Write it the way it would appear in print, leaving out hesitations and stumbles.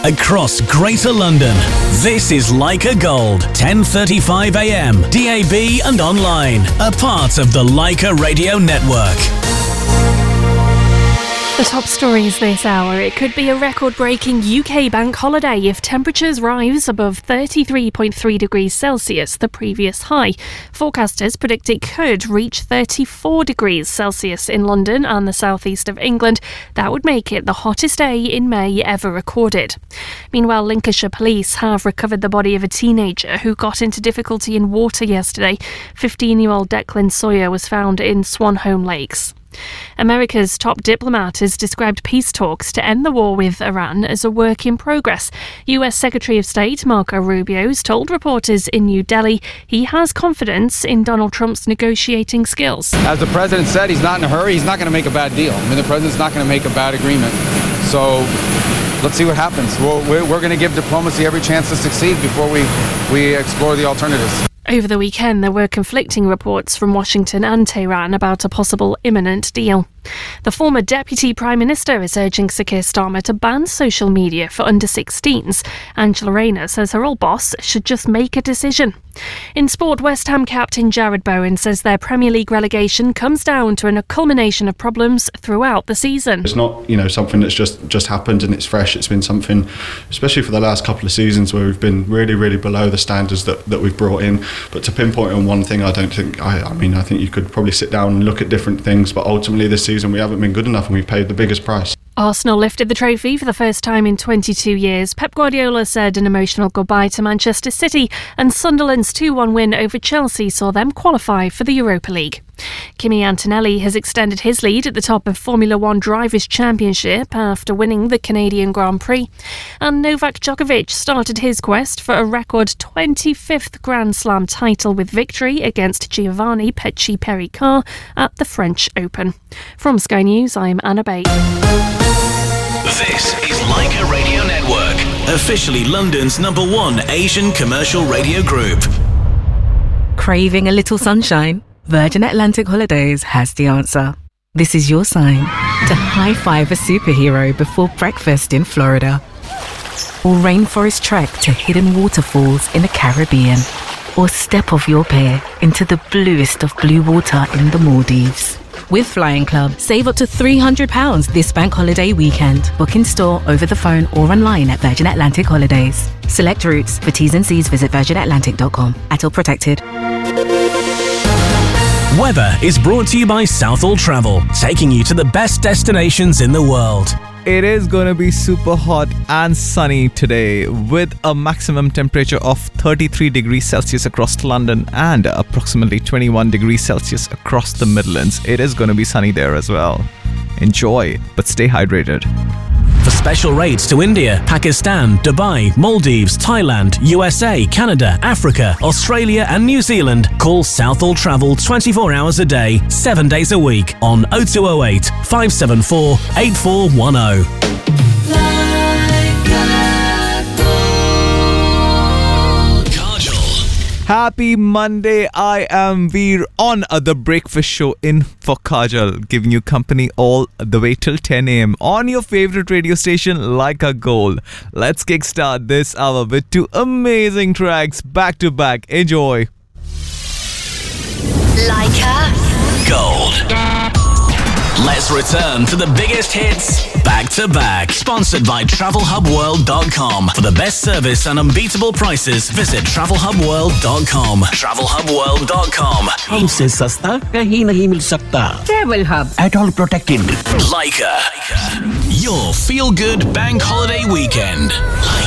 across Greater London. This is Leica Gold, 10:35 a.m, DAB and online. A part of the Leica Radio Network. The top stories this hour. It could be a record-breaking UK bank holiday if temperatures rise above 33.3 degrees Celsius, the previous high. Forecasters predict it could reach 34 degrees Celsius in London and the southeast of England. That would make it the hottest day in May ever recorded. Meanwhile, Lincolnshire police have recovered the body of a teenager who got into difficulty in water yesterday. 15-year-old Declan Sawyer was found in Swanholme Lakes. America's top diplomat has described peace talks to end the war with Iran as a work in progress. US Secretary of State Marco Rubio's told reporters in New Delhi he has confidence in Donald Trump's negotiating skills. As the president said, he's not in a hurry. He's not going to make a bad deal. I mean, the president's not going to make a bad agreement. So let's see what happens. We're going to give diplomacy every chance to succeed before we explore the alternatives. Over the weekend, there were conflicting reports from Washington and Tehran about a possible imminent deal. The former Deputy Prime Minister is urging Sir Keir Starmer to ban social media for under-16s. Angela Rayner says her old boss should just make a decision. In sport, West Ham captain Jarrod Bowen says their Premier League relegation comes down to a culmination of problems throughout the season. It's not, something that's just happened and it's fresh. It's been something, especially for the last couple of seasons, where we've been really, really below the standards that we've brought in. But to pinpoint on one thing, I don't think. I think you could probably sit down and look at different things. But ultimately, this season we haven't been good enough, and we've paid the biggest price. Arsenal lifted the trophy for the first time in 22 years. Pep Guardiola said an emotional goodbye to Manchester City, and Sunderland's 2-1 win over Chelsea saw them qualify for the Europa League. Kimi Antonelli has extended his lead at the top of Formula One Drivers' Championship after winning the Canadian Grand Prix. And Novak Djokovic started his quest for a record 25th Grand Slam title with victory against Giovanni Pecci Pericard at the French Open. From Sky News, I'm Anna Bate. This is Leica Radio Network, officially London's #1 Asian commercial radio group. Craving a little sunshine? Virgin Atlantic Holidays has the answer. This is your sign to high-five a superhero before breakfast in Florida. Or rainforest trek to hidden waterfalls in the Caribbean. Or step off your pair into the bluest of blue water in the Maldives. With Flying Club, save up to £300 this bank holiday weekend. Book in store, over the phone or online at Virgin Atlantic Holidays. Select routes. For T's and C's, visit virginatlantic.com. ATOL protected. Weather is brought to you by Southall Travel, taking you to the best destinations in the world. It is going to be super hot and sunny today, with a maximum temperature of 33 degrees Celsius across London and approximately 21 degrees Celsius across the Midlands. It is going to be sunny there as well. Enjoy, but stay hydrated. For special rates to India, Pakistan, Dubai, Maldives, Thailand, USA, Canada, Africa, Australia and New Zealand, call Southall Travel 24 hours a day, 7 days a week on 0208 574 8410. Happy Monday, I am Veer on The Breakfast Show in for Kajal, giving you company all the way till 10 a.m. on your favorite radio station, Leica Gold. Let's kickstart this hour with two amazing tracks back to back. Enjoy. Leica Gold. Let's return to the biggest hits back to back. Sponsored by TravelHubWorld.com. For the best service and unbeatable prices, visit TravelHubWorld.com. TravelHubWorld.com. हमसे सस्ता कहीं नहीं मिल सकता. Travel Hub. ATOL protected. Leica. Your feel-good bank holiday weekend.